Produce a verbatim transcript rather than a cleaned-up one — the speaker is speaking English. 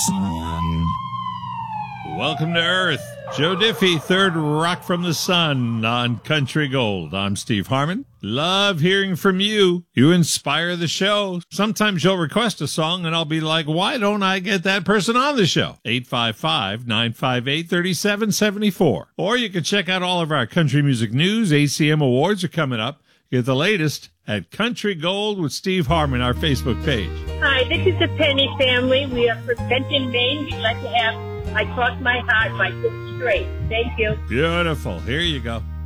sun. Welcome to Earth. Joe Diffie, third Rock from the Sun on Country Gold. I'm Steve Harmon. Love hearing from you. You inspire the show. Sometimes you'll request a song and I'll be like, why don't I get that person on the show? eight five five, nine five eight, three seven seven four. Or you can check out all of our country music news. A C M Awards are coming up. Get the latest at Country Gold with Steve Harmon, our Facebook page. Hi, this is the Penny family. We are from Benton, Maine. We'd like to have I Cross My Heart by Six Straight. Thank you. Beautiful. Here you go.